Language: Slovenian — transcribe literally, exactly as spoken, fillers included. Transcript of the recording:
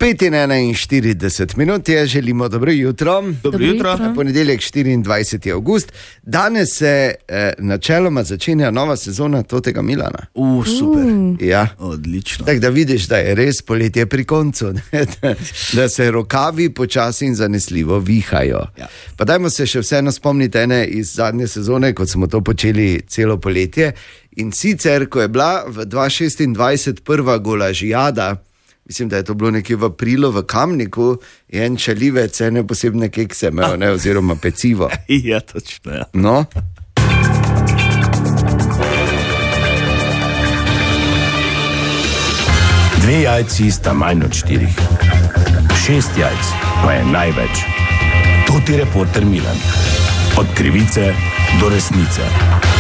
pet in enainštirideset minut je, želimo dobro jutro. Dobro jutro. Ponedeljek štiriindvajseti avgust. Danes se eh, načeloma začenja nova sezona Totega Milana. U, super. Uh. Ja. Odlično. Tako da vidiš, da je res poletje pri koncu, ne? da, da se rokavi počasi in zanesljivo vihajo. Ja. Pa dajmo se še vseeno spomniti ene iz zadnje sezone, kot smo to počeli celo poletje. In sicer, ko je bila v dva tisoč šestindvajset prva golažijada, mislim, da je to bilo nekje v aprilu v Kamniku, je en čalivec, ene posebne kekse imel, ne, oziroma pecivo. Ja, točno, ja. No? Dve jajci sta manj od štirih. Šest jajc pa je največ. Toti reporter Milan. Od krivice do resnice.